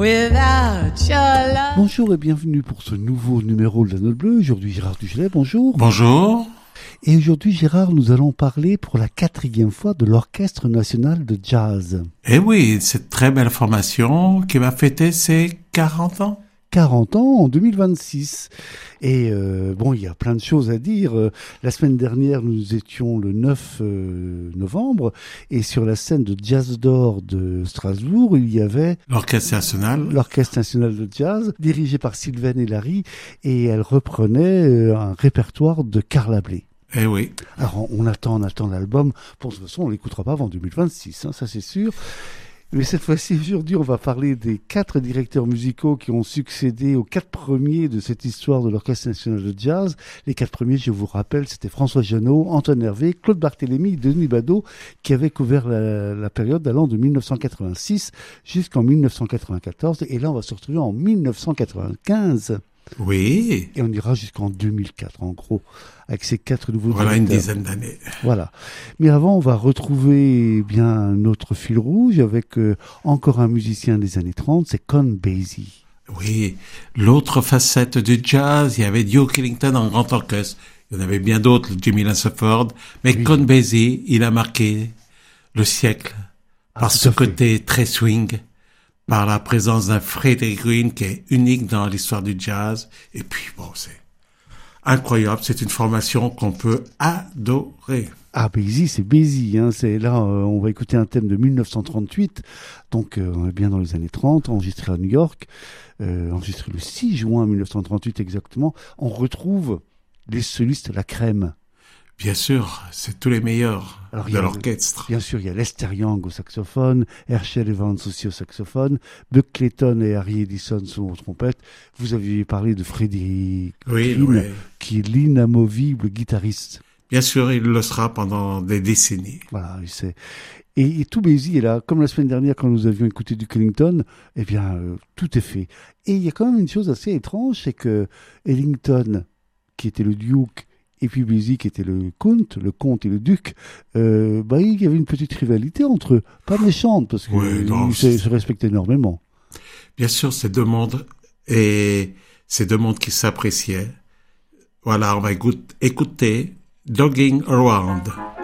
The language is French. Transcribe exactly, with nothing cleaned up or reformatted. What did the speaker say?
Without your love. Bonjour et bienvenue pour ce nouveau numéro de la Note Bleue. Aujourd'hui Gérard Dugelet, bonjour. Bonjour. Et aujourd'hui Gérard, nous allons parler pour la quatrième fois de l'Orchestre National de Jazz. Eh oui, cette très belle formation qui va fêter ses quarante ans. quarante ans en deux mille vingt-six. Et euh, bon, il y a plein de choses à dire. Euh, la semaine dernière, nous étions le neuf euh, novembre et sur la scène de Jazz d'Or de Strasbourg, il y avait l'Orchestre National. L'Orchestre National de Jazz, dirigé par Sylvaine Hélary, et elle reprenait euh, un répertoire de Carla Bley. Eh oui. Alors on, on attend, on attend l'album. Pour de toute façon, on l'écoutera pas avant deux mille vingt-six, hein, ça c'est sûr. Mais cette fois-ci, aujourd'hui, on va parler des quatre directeurs musicaux qui ont succédé aux quatre premiers de cette histoire de l'Orchestre National de Jazz. Les quatre premiers, je vous rappelle, c'était François Jeannot, Antoine Hervé, Claude Barthélémy, Denis Badeau, qui avaient couvert la, la période allant de mille neuf cent quatre-vingt-six jusqu'en mille neuf cent quatre-vingt-quatorze. Et là, on va se retrouver en mille neuf cent quatre-vingt-quinze. Oui. Et on ira jusqu'en deux mille quatre, en gros, avec ces quatre nouveaux Voilà directeurs. une dizaine d'années. Voilà. Mais avant, on va retrouver bien notre fil rouge avec euh, encore un musicien des années trente, c'est Count Basie. Oui. L'autre facette du jazz, il y avait Duke Ellington en grand orchestre. Il y en avait bien d'autres, Jimmy Lassaford. Mais oui. Count Basie, il a marqué le siècle ah, par ce côté très swing, par la présence d'un Frédéric Green qui est unique dans l'histoire du jazz. Et puis, bon, c'est incroyable. C'est une formation qu'on peut adorer. Ah, Basie, c'est Basie, hein. C'est là, euh, on va écouter un thème de mille neuf cent trente-huit. Donc, euh, on est bien dans les années trente, enregistré à New York, euh, enregistré le six juin mille neuf cent trente-huit exactement. On retrouve les solistes, la crème. Bien sûr, c'est tous les meilleurs Alors, de l'orchestre. Bien sûr, il y a Lester Young au saxophone, Herschel Evans aussi au saxophone, Buck Clayton et Harry Edison sont aux trompettes. Vous aviez parlé de Freddie oui, Green, oui. qui est l'inamovible guitariste. Bien sûr, il le sera pendant des décennies. Voilà, c'est... Et, et tout Basie est là, comme la semaine dernière quand nous avions écouté Duke Ellington, eh bien, euh, tout est fait. Et il y a quand même une chose assez étrange, c'est que Ellington, qui était le Duke, et puis Basie qui était le comte, le comte et le duc, euh, bah, il y avait une petite rivalité entre eux. Pas méchante, parce qu'ils oui, se, se respectaient énormément. Bien sûr, c'est deux mondes, et c'est deux mondes qui s'appréciaient. Voilà, on va écouter Dogging Around.